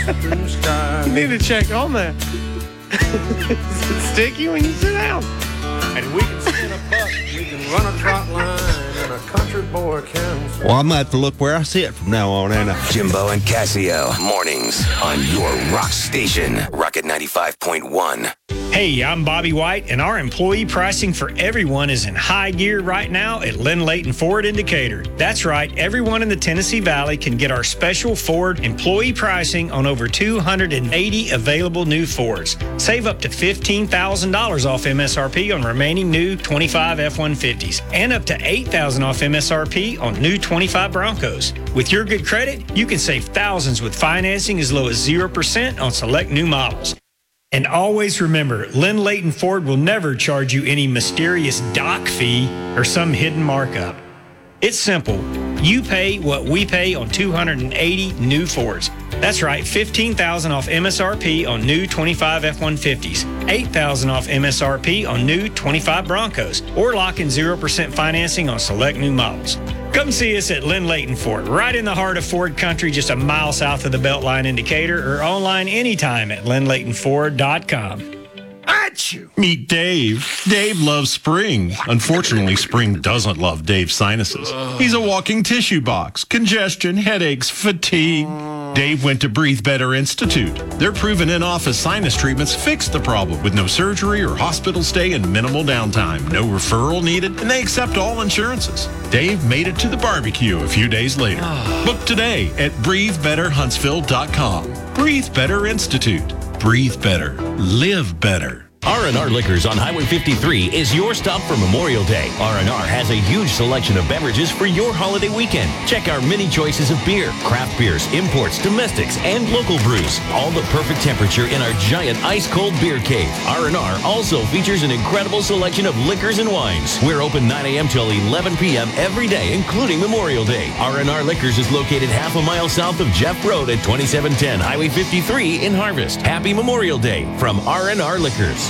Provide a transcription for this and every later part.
You need to check on that. Is it sticky when you sit down? And we can spin a buck, we can run a trot line, and a country boy can swing. Well, I'm going to have to look where I sit from now on, ain't I? Jimbo and Casio, mornings on your rock station, Rocket 95.1. Hey, I'm Bobby White, and our employee pricing for everyone is in high gear right now at Lynn Leighton Ford in Decatur. That's right, everyone in the Tennessee Valley can get our special Ford employee pricing on over 280 available new Fords. Save up to $15,000 off MSRP on remaining new 25 F-150s and up to $8,000 off MSRP on new 25 Broncos. With your good credit, you can save thousands with financing as low as 0% on select new models. And always remember, Lynn Leighton Ford will never charge you any mysterious dock fee or some hidden markup. It's simple. You pay what we pay on 280 new Fords. That's right, $15,000 off MSRP on new 25 F-150s, $8,000 off MSRP on new 25 Broncos, or lock in 0% financing on select new models. Come see us at Lynn Leighton Ford, right in the heart of Ford country, just a mile south of the Beltline in Decatur, or online anytime at lynnleightonford.com. Meet Dave. Dave loves spring. Unfortunately, spring doesn't love Dave's sinuses. He's a walking tissue box. Congestion, headaches, fatigue. Dave went to Breathe Better Institute. Their proven in-office sinus treatments fix the problem with no surgery or hospital stay and minimal downtime. No referral needed, and they accept all insurances. Dave made it to the barbecue a few days later. Book today at breathebetter.huntsville.com. Breathe Better Institute. Breathe better. Live better. R&R Liquors on Highway 53 is your stop for Memorial Day. R&R has a huge selection of beverages for your holiday weekend. Check our many choices of beer, craft beers, imports, domestics, and local brews. All the perfect temperature in our giant ice-cold beer cave. R&R also features an incredible selection of liquors and wines. We're open 9 a.m. till 11 p.m. every day, including Memorial Day. R&R Liquors is located half a mile south of Jeff Road at 2710 Highway 53 in Harvest. Happy Memorial Day from R&R Liquors.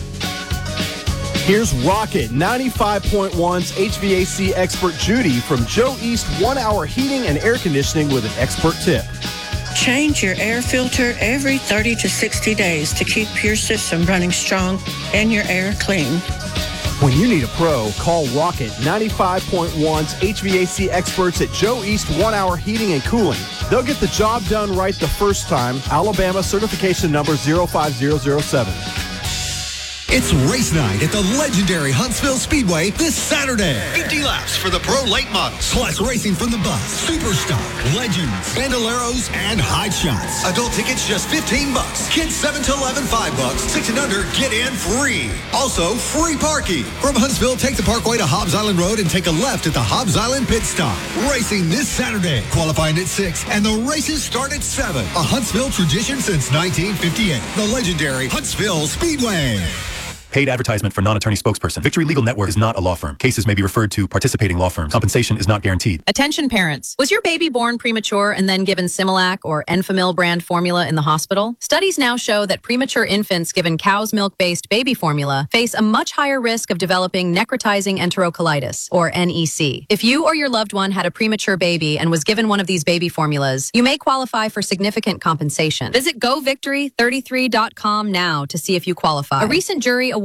Here's Rocket 95.1's HVAC expert Judy from Joe East 1 Hour Heating and Air Conditioning with an expert tip. Change your air filter every 30 to 60 days to keep your system running strong and your air clean. When you need a pro, call Rocket 95.1's HVAC experts at Joe East 1 Hour Heating and Cooling. They'll get the job done right the first time. Alabama certification number 05007. It's race night at the legendary Huntsville Speedway this Saturday. 50 laps for the pro late models, plus racing from the bus, Superstock, Legends, Bandoleros, and Hot Shots. Adult tickets just $15. Kids 7 to 11, $5. 6 and under, get in free. Also, free parking. From Huntsville, take the Parkway to Hobbs Island Road and take a left at the Hobbs Island Pit Stop. Racing this Saturday, qualifying at 6, and the races start at 7. A Huntsville tradition since 1958. The legendary Huntsville Speedway. Paid advertisement for non-attorney spokesperson. Victory Legal Network is not a law firm. Cases may be referred to participating law firms. Compensation is not guaranteed. Attention parents. Was your baby born premature and then given Similac or Enfamil brand formula in the hospital? Studies now show that premature infants given cow's milk-based baby formula face a much higher risk of developing necrotizing enterocolitis, or NEC. If you or your loved one had a premature baby and was given one of these baby formulas, you may qualify for significant compensation. Visit govictory33.com now to see if you qualify. A recent jury